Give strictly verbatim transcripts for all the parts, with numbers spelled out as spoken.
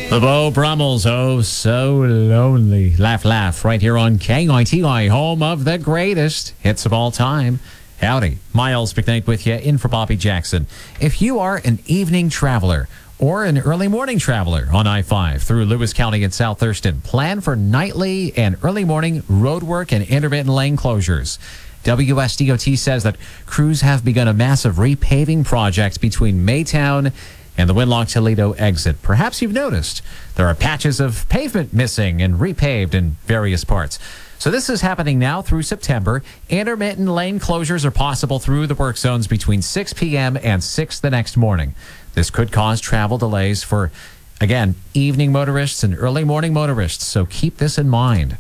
The Beau Brummels, oh, so lonely. Laugh, laugh, right here on K I T I, home of the greatest hits of all time. Howdy, Miles McKnight with you, in for Bobby Jackson. If you are an evening traveler or an early morning traveler on I five through Lewis County and South Thurston, plan for nightly and early morning road work and intermittent lane closures. W S D O T says that crews have begun a massive repaving project between Maytown and the Winlock Toledo exit. Perhaps you've noticed there are patches of pavement missing and repaved in various parts. So this is happening now through September. Intermittent lane closures are possible through the work zones between six p.m. and six the next morning. This could cause travel delays for, again, evening motorists and early morning motorists. So keep this in mind.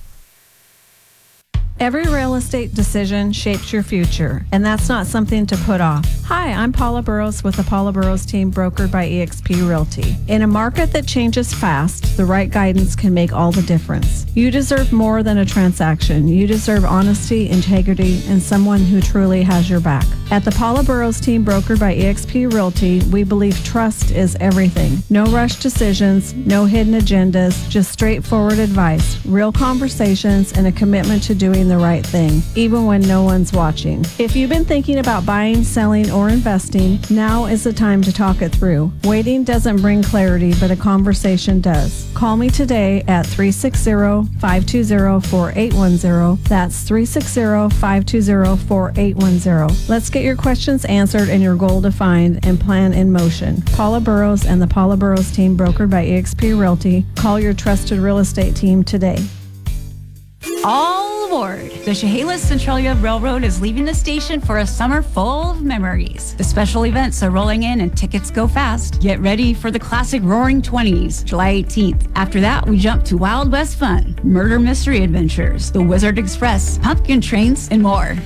Every real estate decision shapes your future, and that's not something to put off. Hi, I'm Paula Burrows with the Paula Burrows team, brokered by E X P Realty. In a market that changes fast, the right guidance can make all the difference. You deserve more than a transaction. You deserve honesty, integrity, and someone who truly has your back. At the Paula Burrows team, brokered by E X P Realty, we believe trust is everything. No rush decisions, no hidden agendas, just straightforward advice, real conversations, and a commitment to doing the right thing, even when no one's watching. If you've been thinking about buying, selling, or investing, now is the time to talk it through. Waiting doesn't bring clarity, but a conversation does. Call me today at three six zero, five two zero, four eight one zero. That's three six zero, five two zero, four eight one zero. Let's get your questions answered and your goal defined and plan in motion. Paula Burrows and the Paula Burrows team, brokered by E X P Realty. Call your trusted real estate team today. All aboard! The Chehalis Centralia Railroad is leaving the station for a summer full of memories. The special events are rolling in and tickets go fast. Get ready for the classic Roaring Twenties, July eighteenth. After that, we jump to Wild West Fun, Murder Mystery Adventures, the Wizard Express, Pumpkin Trains, and more.